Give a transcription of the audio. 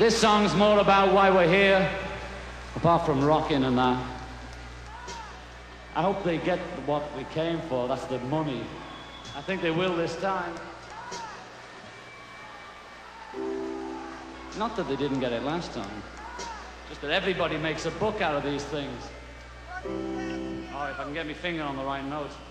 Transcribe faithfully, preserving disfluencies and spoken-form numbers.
This song's more about why we're here, apart from rocking and that. I hope they get what we came for, that's the money. I think they will this time. Not that they didn't get it last time, just that everybody makes a book out of these things. Oh, if I can get my finger on the right note.